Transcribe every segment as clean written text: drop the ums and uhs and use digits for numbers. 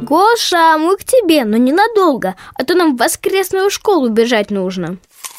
Гоша, мы к тебе, но ненадолго, а то нам в воскресную школу бежать нужно.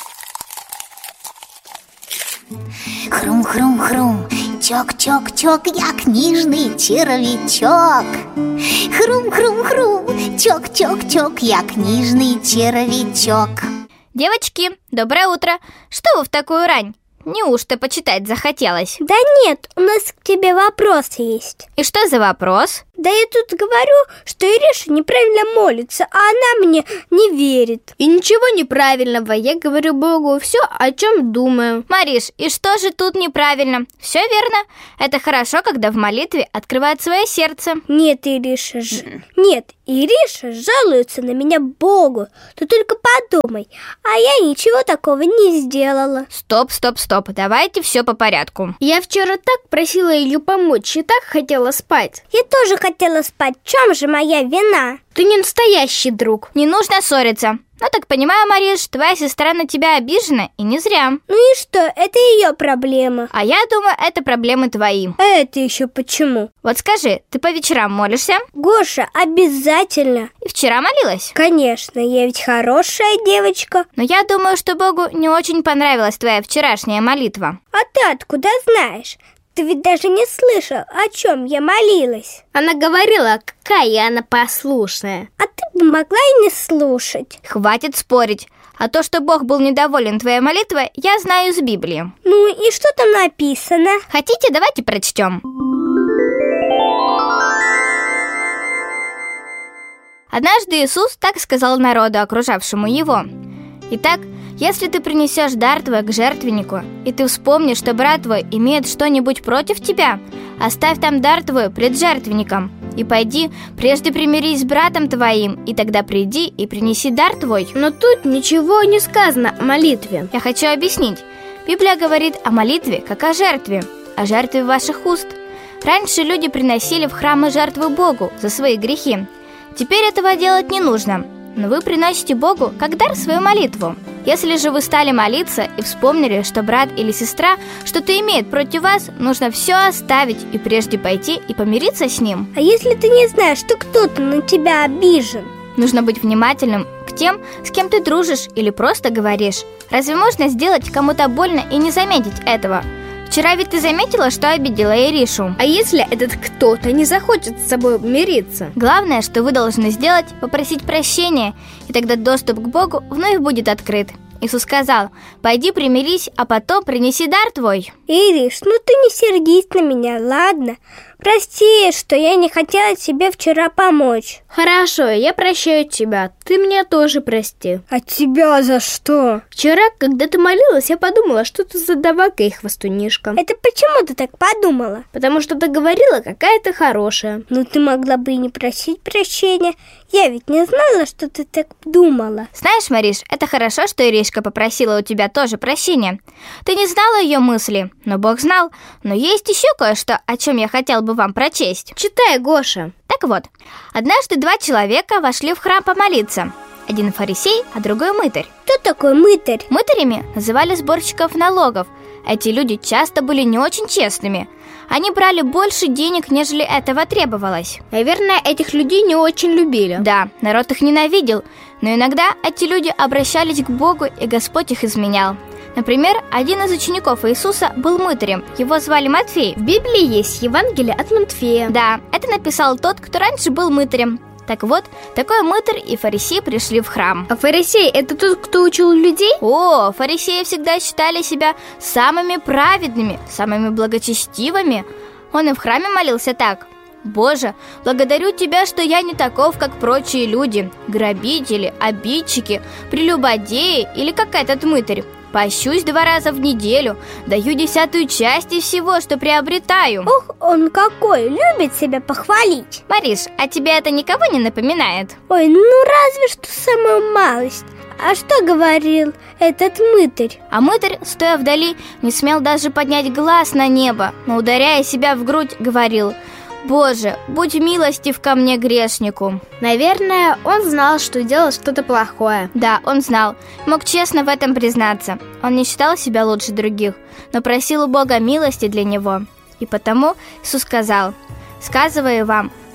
Хрум-хрум-хрум, чок-чок-чок, я книжный червячок. Хрум-хрум-хрум, чок-чок-чок, я книжный червячок. Девочки, доброе утро. Что вы в такую рань? Неужто почитать захотелось? Да нет, у нас к тебе вопрос есть. И что за вопрос? Да я тут говорю, что Ириша неправильно молится, а она мне не верит. И ничего неправильного, я говорю Богу все, о чем думаю. Мариш, и что же тут неправильно? Все верно. Это хорошо, когда в молитве открывает свое сердце. Нет, Ириша жалуется на меня Богу. Ты только подумай, а я ничего такого не сделала. Стоп, давайте все по порядку. Я вчера так просила Илью помочь и так хотела спать. Я тоже хотела спать, в чем же моя вина? Ты не настоящий друг. Не нужно ссориться. Ну так понимаю, Мариш, твоя сестра на тебя обижена, и не зря. Ну и что, это ее проблема. А я думаю, это проблемы твои. А это еще почему? Вот скажи, ты по вечерам молишься? Гоша, обязательно. И вчера молилась? Конечно, я ведь хорошая девочка. Но я думаю, что Богу не очень понравилась твоя вчерашняя молитва. А ты откуда знаешь? Ты ведь даже не слышал, о чем я молилась. Она говорила, какая она послушная. А ты бы могла и не слушать. Хватит спорить. А то, что Бог был недоволен твоей молитвой, я знаю из Библии. Ну и что там написано? Хотите, давайте прочтем. Однажды Иисус так сказал народу, окружавшему его: «Итак, если ты принесешь дар твой к жертвеннику, и ты вспомнишь, что брат твой имеет что-нибудь против тебя, оставь там дар твой пред жертвенником, и пойди, прежде примирись с братом твоим, и тогда приди и принеси дар твой». Но тут ничего не сказано о молитве. Я хочу объяснить. Библия говорит о молитве, как о жертве ваших уст. Раньше люди приносили в храмы жертвы Богу за свои грехи. Теперь этого делать не нужно, но вы приносите Богу как дар свою молитву. Если же вы стали молиться и вспомнили, что брат или сестра что-то имеет против вас, нужно все оставить и прежде пойти и помириться с ним. А если ты не знаешь, что кто-то на тебя обижен? Нужно быть внимательным к тем, с кем ты дружишь или просто говоришь. Разве можно сделать кому-то больно и не заметить этого? Вчера ведь ты заметила, что обидела Иришу. А если этот кто-то не захочет с собой мириться? Главное, что вы должны сделать, попросить прощения, и тогда доступ к Богу вновь будет открыт. Иисус сказал: «Пойди примирись, а потом принеси дар твой». Ириш, ну ты не сердись на меня, ладно? Прости, что я не хотела тебе вчера помочь. Хорошо, я прощаю тебя. Ты меня тоже прости. А тебя за что? Вчера, когда ты молилась, я подумала, что ты задавака и хвастунишка. Это почему ты так подумала? Потому что ты говорила, какая ты хорошая. Ну ты могла бы и не просить прощения. Я ведь не знала, что ты так думала. Знаешь, Мариш, это хорошо, что Иришка попросила у тебя тоже прощения. Ты не знала ее мысли, но Бог знал. Но есть еще кое-что, о чем я хотела бы вам прочесть. Читай, Гоша. Так вот, однажды два человека вошли в храм помолиться. Один фарисей, а другой мытарь. Кто такой мытарь? Мытарями называли сборщиков налогов. Эти люди часто были не очень честными. Они брали больше денег, нежели этого требовалось. Наверное, этих людей не очень любили. Да, народ их ненавидел. Но иногда эти люди обращались к Богу, и Господь их изменял. Например, один из учеников Иисуса был мытарем. Его звали Матфей. В Библии есть Евангелие от Матфея. Да, это написал тот, кто раньше был мытарем. Так вот, такой мытарь и фарисей пришли в храм. А фарисей – это тот, кто учил людей? О, фарисеи всегда считали себя самыми праведными, самыми благочестивыми. Он и в храме молился так: «Боже, благодарю Тебя, что я не таков, как прочие люди, грабители, обидчики, прелюбодеи или как этот мытарь. Пощусь 2 раза в неделю, даю 10% части всего, что приобретаю». Ух, он какой, любит себя похвалить. Мариш, а тебе это никого не напоминает? Ой, ну разве что самую малость. А что говорил этот мытарь? А мытарь, стоя вдали, не смел даже поднять глаз на небо, но, ударяя себя в грудь, говорил: «Боже, будь милостив ко мне, грешнику». Наверное, он знал, что делал что-то плохое. Да, он знал, мог честно в этом признаться. Он не считал себя лучше других, но просил у Бога милости для него. И потому Иисус сказал: «Сказываю вам,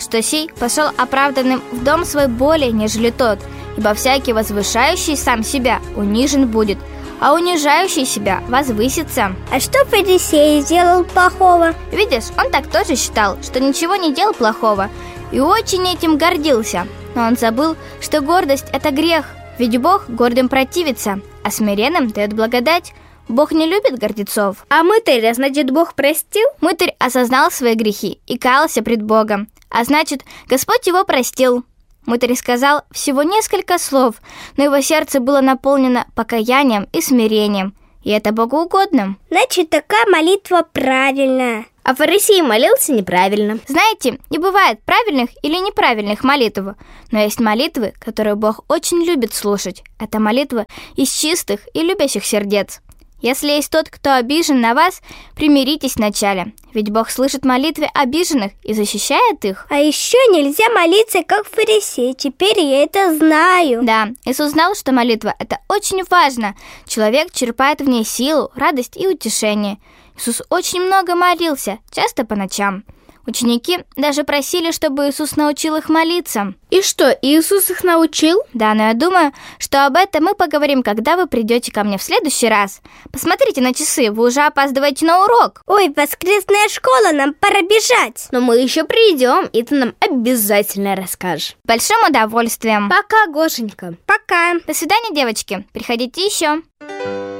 что сей пошел оправданным в дом свой более, нежели тот, ибо всякий возвышающий сам себя унижен будет, а унижающий себя возвысится. А что фарисей сделал плохого? Видишь, он так тоже считал, что ничего не делал плохого, и очень этим гордился. Но он забыл, что гордость – это грех, ведь Бог гордым противится, а смиренным дает благодать. Бог не любит гордецов. А мытаря, значит, Бог простил? Мытарь осознал свои грехи и каялся пред Богом, а значит, Господь его простил. Мытарь сказал всего несколько слов, но его сердце было наполнено покаянием и смирением, и это Богу угодно. Значит, такая молитва правильная. А фарисей молился неправильно. Знаете, не бывает правильных или неправильных молитв, но есть молитвы, которые Бог очень любит слушать. Это молитвы из чистых и любящих сердец. Если есть тот, кто обижен на вас, примиритесь вначале, ведь Бог слышит молитвы обиженных и защищает их. А еще нельзя молиться, как фарисей. Теперь я это знаю. Да, Иисус знал, что молитва – это очень важно. Человек черпает в ней силу, радость и утешение. Иисус очень много молился, часто по ночам. Ученики даже просили, чтобы Иисус научил их молиться. И что, Иисус их научил? Да, но я думаю, что об этом мы поговорим, когда вы придете ко мне в следующий раз. Посмотрите на часы, вы уже опаздываете на урок. Ой, воскресная школа, нам пора бежать. Но мы еще придем, и ты нам обязательно расскажешь. С большим удовольствием. Пока, Гошенька. Пока. До свидания, девочки. Приходите еще.